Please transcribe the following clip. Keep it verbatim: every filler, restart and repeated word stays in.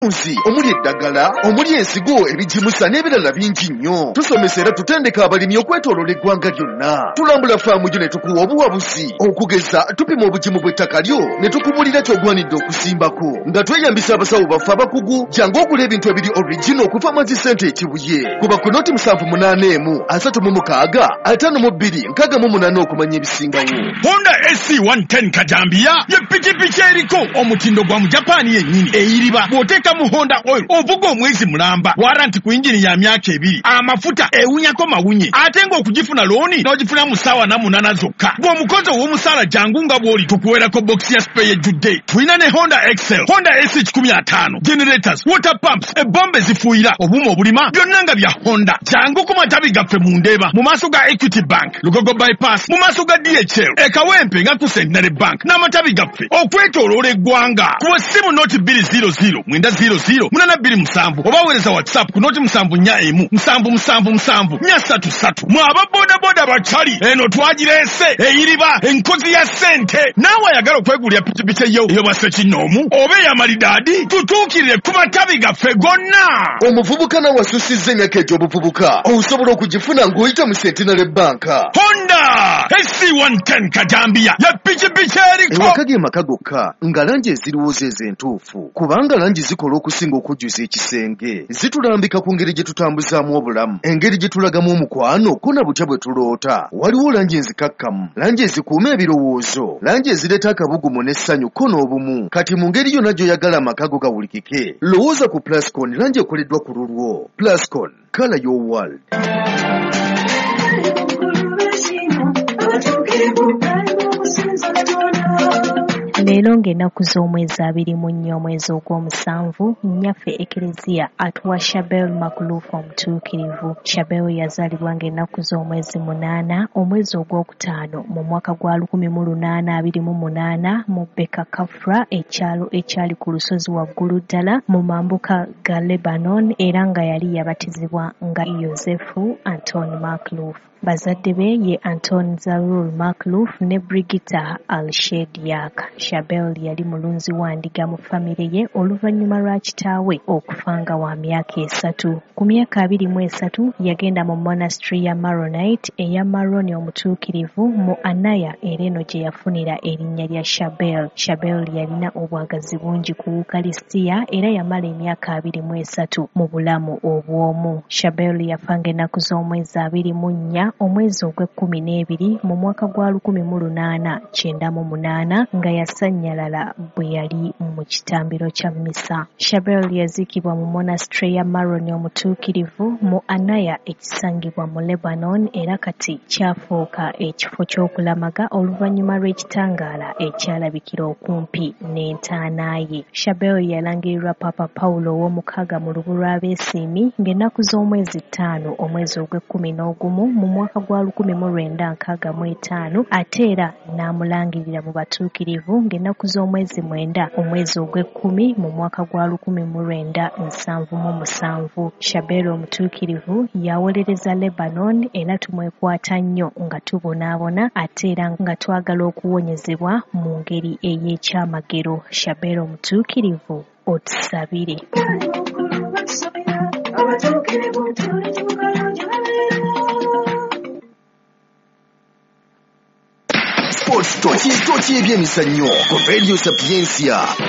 Nsi omuli eddagala omuli ensigo ebijimusa n'ebirala bingi nnyo. Tusomesa era tutendeka abalimi okwetooloola eggwanga lyonna. Tulambula faamu gyo ne tukuwa obuwabuzi okugeza tupima obugimu bw'ettaka lyo ne tukubulira ky'ogwanidde okusimbako nga tweyambisa abasawo baffe abakugu. Jangu ogula ebintu ebiri original okuva Manzi Center e Kibuye. Kuba ku noti musanvu munaana emu asatu mu mukaaga ataano mu bbiri nkaaga mu munaana okumanya ebisingawo. Honda S C one ten Kajambiya ye pikipiki eriko omutindo gwa mu Japaani yennyini eyiriba bw'oteeka mu Honda oil ovuga omwezi mulamba waranti ku injini ya myaka ebiri amafuta ewunyako mawunye ate ng'okugifuna looni n'ogifuna mu ssaawa na munaana zokka. Bw'omukozi ow'omusaala jangu nga bw'oli tukuweerako bokisi ya spray ejjudde. Tulina ne Honda Excel, Honda S kikumi ataano, generators, water pumps, ebbomba ezifuuyira, obuuma obulima byonna nga bya Honda. Jangu ku matabi gaffe mu Ndeeba mu maaso ga Equity Bank, Lugogo bypass mu maaso ga D H L, e Kawempe nga ku Centenary Bank n'amatabi gaffe okwetooloola eggwanga. Ku ssimu nooti bbiri zero zero mwenda zero zero munaana bbiri musanvu oba weereza WhatsApp ku nooti musanvu nnya emu musanvu musanvu musanvu nnya ssatu ssatu. Mwe aba bodaboda bacali eno twagireese eyiriba enkozi ya ssente. Naawe ayagala okwegulira pikipiki eyo eyo bassekinnoomu oba eyamalidaadi tutuukirire ku matabi gaffe gonna. Omuvubuka nawe asusizza emyaka egy'obuvubuka osobola okugifuna ng'oyita mu Centenary Bank. Honda S C one ten Kajambiya ya pikipiki eriko ewaka ge maka gokka nga langi eziriwo ze ez'entuufu kubanga langi zikola okusinga okujjuza ekisenge. Zitulambika ku ngeri gye tutambuzaamu obulamu, engeri gye tulagamu omukwano ko na butya bwe tuloota. Waliwo langi enzikakkamu, langi ezikuuma ebirowoozo, langi ezireeta akabugumu n'essanyu ko n'obumu. Kati mu ngeri yonna gy'oyagala amaka go gawulikike lowooza ku Plascon, langi ekoleddwa ku lulwo. Plascon, color your world. Leero ng'ennaku z'omwezi abiri mu nnya omwezi ogw'omusanvu nnyaffe Ekereziya atuwa Shabel Makulufu omutuukirivu. Shabel yazaalibwa ng'ennaku z'omwezi munaana omwezi ogwokutaano mu mwaka gwa lukumi mu lunaana abiri mu munaana mu Beka Kafra, ekyalo ekyali ku lusozi waggulu ddala mu mambuka ga Lebanon, era nga yali yabatizibwa nga Yosefu Anton Makulufu. Bazadde be ye Anton Zarul Maklouf ne Brigitta Al-Shediak. Shabel yali mulunzi wa ndiga mu famire ye oluvannyuma lwa kitaawe okufanga wa myaka esatu. Ku myaka abiri mu esatu yagenda mu monastery ya Maronite eya Maroni omutuukirivu mu Anaya, era eno gye yafunira erinnya lya Shabel. Shabel yalina obwagazi bungi ku Ukalistiya era yamala emyaka abiri mu esatu mu bulamu obw'omu. Shabel yafanga ennaku z'omwezi abiri mu nnya omwezi ogw'ekkumi n'ebiri mu mwaka gwa lukumi mu lunaana kyenda mu munaana nga yasannyalala bwe yali mu kitambiro kya mmisa. Shabel yaziikibwa mu monastery ya Maroni omutuukirivu mu Anaya ekisangibwa mu Lebanon, era kati kyafuuka ekifo ky'okulamaga oluvannyuma lw'ekitangaala ekyalabikira okumpi n'entaana ye. Shabel yalangirirwa Papa Paulo ow'omukaaga mu lubu lw'abeesiimi ng'ennaku z'omwezi ttaano omwezi ogw'ekkumi n'ogumu mu mwaka gwa lukumi mu lwenda nkaaga mu etaano, ate era n'amulangirira mu batuukirivu ng'ennaku z'omwezi mwenda omwezi ogw'ekkumi mu mwaka gwa lukumi mu lwenda nsanvu mu musanvu. Shabel omutuukirivu yawolereza Lebanon, era tumwekwata nnyo nga tubonaabona ate era nga twagala okuwonyezebwa mu ngeri ey'ekyamagero. Shabel omutuukirivu otusabire. Sports Talk, ebyemizannyo ku Radio Sapiencia.